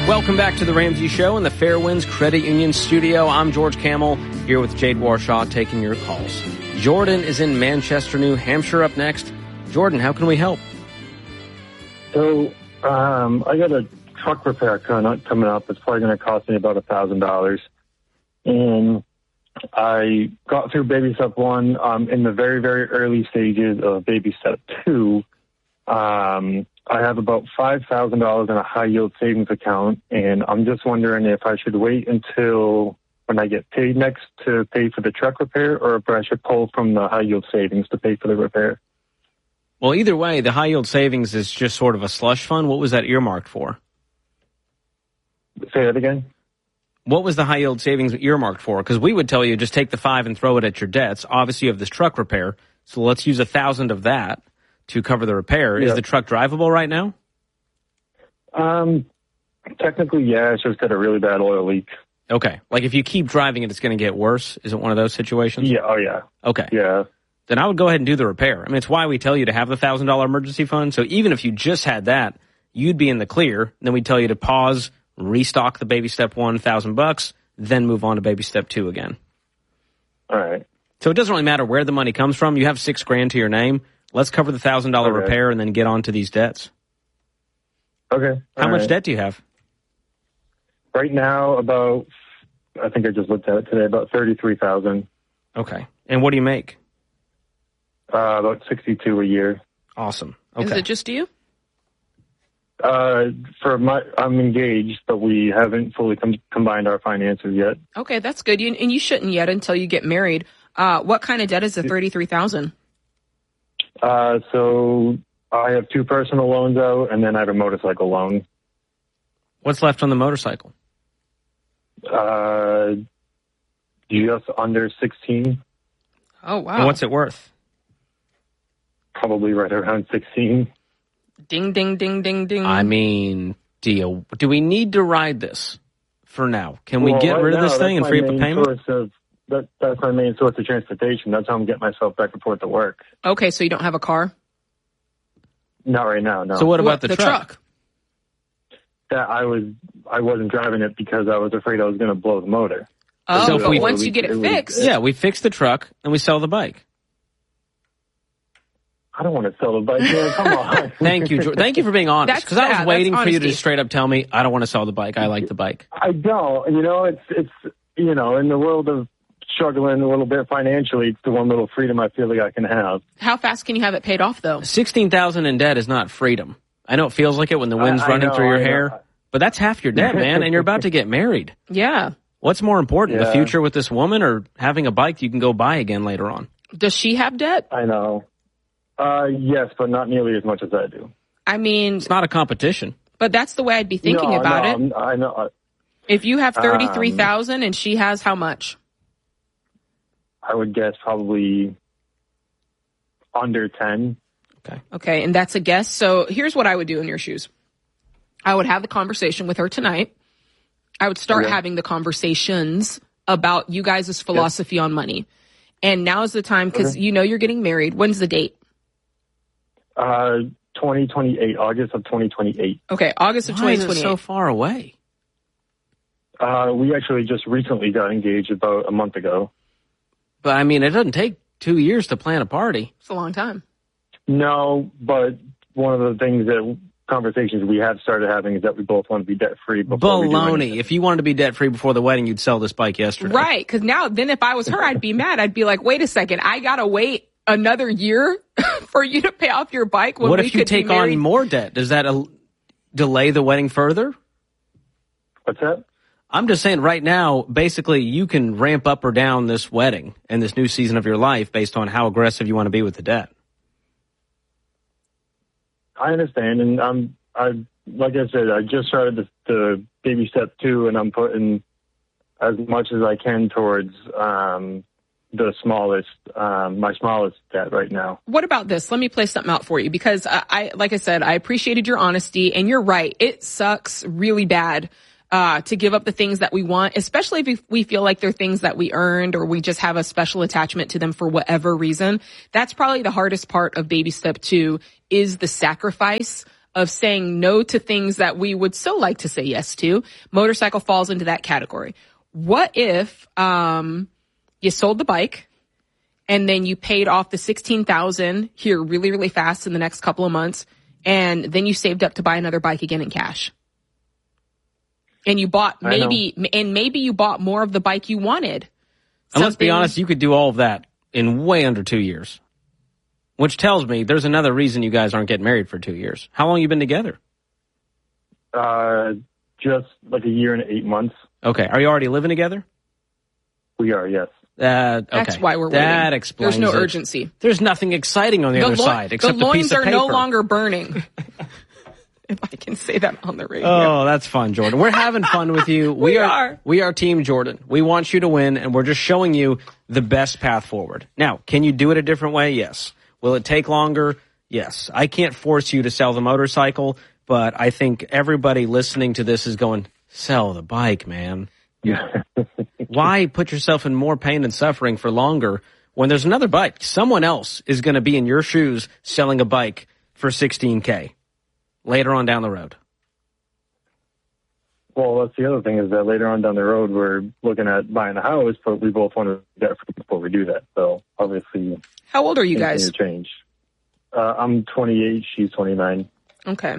Welcome back to the Ramsey Show in the Fairwinds Credit Union studio. I'm George Camel here with Jade Warshaw taking your calls. Jordan is in Manchester, New Hampshire up next. Jordan, how can we help? So I got a truck repair coming up. It's probably going to cost me about $1,000. And I got through baby step 1. In the very, very early stages of baby step 2. I have about $5,000 in a high-yield savings account, and I'm just wondering if I should wait until when I get paid next to pay for the truck repair, or if I should pull from the high-yield savings to pay for the repair. Well, either way, the high-yield savings is just sort of a slush fund. What was that earmarked for? Say that again? What was the high-yield savings earmarked for? Because we would tell you just take the 5 and throw it at your debts. Obviously, you have this truck repair, so let's use 1,000 of that to cover the repair. Is the truck drivable right now? Technically, yeah. It's just got a really bad oil leak. Okay. Like if you keep driving it, it's going to get worse. Is it one of those situations? Yeah. Oh, yeah. Okay. Yeah. Then I would go ahead and do the repair. I mean, it's why we tell you to have the $1,000 emergency fund. So even if you just had that, you'd be in the clear. Then we tell you to pause, restock the baby step 1, $1,000, then move on to baby step 2 again. All right. So it doesn't really matter where the money comes from. You have $6,000 to your name. Let's cover the $1,000 repair and then get on to these debts. Okay. How much debt do you have? Right now, I think I just looked at it today, about $33,000. Okay. And what do you make? About $62 a year. Awesome. Okay. Is it just you? I'm engaged, but we haven't fully combined our finances yet. Okay, that's good. And you shouldn't yet until you get married. What kind of debt is the $33,000? So I have 2 personal loans out, and then I have a motorcycle loan. What's left on the motorcycle? Just under 16. Oh, wow. And what's it worth? Probably right around 16. Ding, ding, ding, ding, ding. I mean, do we need to ride this for now? Can we get rid of this thing and free up a payment? That's my main source of transportation. That's how I'm getting myself back and forth to work. Okay, so you don't have a car? Not right now, no. So what about the truck? That I wasn't driving it because I was afraid I was going to blow the motor. Oh, so but once you get it fixed. Yeah, we fix the truck and we sell the bike. I don't want to sell the bike, man. Come on. Thank you, George. Thank you for being honest. Because I was waiting for you to straight up tell me, I don't want to sell the bike. I like the bike. I don't. It's in the world of struggling a little bit financially, it's the one little freedom I feel like I can have. How fast can you have it paid off, though? $16,000 in debt is not freedom. I know it feels like it when the wind's running through your hair, but that's half your debt, man, and you're about to get married. Yeah. What's more important, the future with this woman or having a bike you can go buy again later on? Does she have debt? I know. Yes, but not nearly as much as I do. I mean... It's not a competition. But that's the way I'd be thinking about it. I know. If you have $33,000 and she has how much? I would guess probably under 10. Okay, and that's a guess. So here's what I would do in your shoes. I would have the conversation with her tonight. I would start having the conversations about you guys' philosophy on money. And now is the time because you're getting married. When's the date? 2028, August of 2028. Okay, August of 2028. Why is it so far away? We actually just recently got engaged about a month ago. But, I mean, it doesn't take 2 years to plan a party. It's a long time. No, but one of the conversations we have started having is that we both want to be debt-free before we do anything. If you wanted to be debt-free before the wedding, you'd sell this bike yesterday. Right, because then if I was her, I'd be mad. I'd be like, wait a second, I got to wait another year for you to pay off your bike when what we if you take on more debt? Does that delay the wedding further? What's that? I'm just saying right now, basically, you can ramp up or down this wedding and this new season of your life based on how aggressive you want to be with the debt. I understand, and like I said, I just started the baby step 2, and I'm putting as much as I can towards my smallest debt right now. What about this? Let me play something out for you because like I said, I appreciated your honesty, and you're right. It sucks really bad to give up the things that we want, especially if we feel like they're things that we earned or we just have a special attachment to them for whatever reason. That's probably the hardest part of baby step 2 is the sacrifice of saying no to things that we would so like to say yes to. Motorcycle falls into that category. What if you sold the bike and then you paid off the $16,000 here really, really fast in the next couple of months, and then you saved up to buy another bike again in cash? And you bought maybe you bought more of the bike you wanted. And let's be honest, you could do all of that in way under 2 years. Which tells me there's another reason you guys aren't getting married for 2 years. How long have you been together? Just like a year and 8 months. Okay. Are you already living together? We are, yes. Okay. That's why we're that waiting. Explains There's no it. urgency. There's nothing exciting on the other side except the a piece loins of are paper. no longer burning. If I can say that on the radio. Oh, that's fun, Jordan. We're having fun with you. We are Team Jordan. We want you to win, and we're just showing you the best path forward. Now, can you do it a different way? Yes. Will it take longer? Yes. I can't force you to sell the motorcycle, but I think everybody listening to this is going, sell the bike, man. Yeah. Why put yourself in more pain and suffering for longer when there's another bike? Someone else is going to be in your shoes selling a bike for $16K later on down the road. Well, that's the other thing, is that later on down the road, we're looking at buying a house, but we both want to debt free before we do that. So obviously, how old are you guys? Change. I'm 28. She's 29. Okay.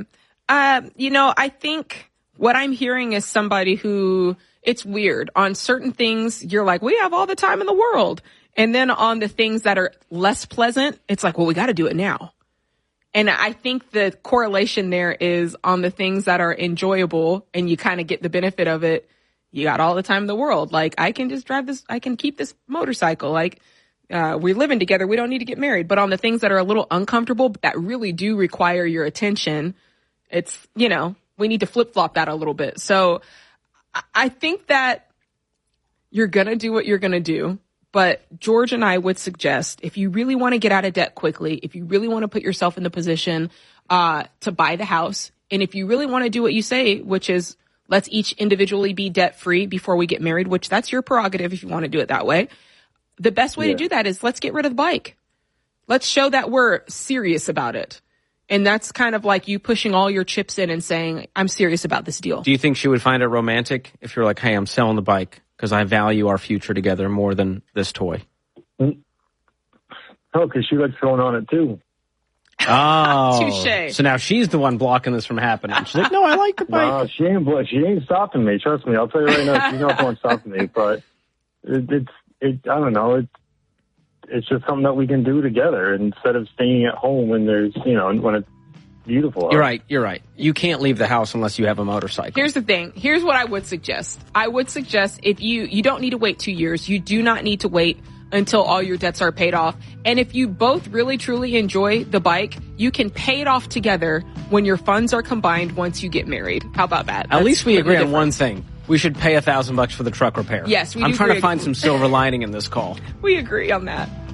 I think what I'm hearing is somebody who, it's weird. On certain things, you're like, we have all the time in the world. And then on the things that are less pleasant, it's like, well, we got to do it now. And I think the correlation there is on the things that are enjoyable and you kind of get the benefit of it. You got all the time in the world. Like, I can just drive this, I can keep this motorcycle. Like, we're living together. We don't need to get married. But on the things that are a little uncomfortable, but that really do require your attention, it's, we need to flip flop that a little bit. So I think that you're going to do what you're going to do. But George and I would suggest, if you really want to get out of debt quickly, if you really want to put yourself in the position to buy the house, and if you really want to do what you say, which is let's each individually be debt free before we get married, which that's your prerogative if you want to do it that way. The best way to do that is let's get rid of the bike. Let's show that we're serious about it. And that's kind of like you pushing all your chips in and saying, I'm serious about this deal. Do you think she would find it romantic if you're like, hey, I'm selling the bike because I value our future together more than this toy? Oh, because she likes going on it too. Oh. Touche. So now she's the one blocking this from happening. She's like, no, I like the bike. No, she ain't stopping me. Trust me. I'll tell you right now, she's not the one stopping me. But I don't know. It's just something that we can do together instead of staying at home when there's, when it's beautiful. You're right. You can't leave the house unless you have a motorcycle. Here's the thing. Here's what I would suggest. I would suggest if you don't need to wait 2 years. You do not need to wait until all your debts are paid off. And if you both really, truly enjoy the bike, you can pay it off together when your funds are combined once you get married. How about that? At least we agree on one thing. We should pay $1,000 for the truck repair. Yes, we do. I'm trying to find some silver lining in this call. We agree on that.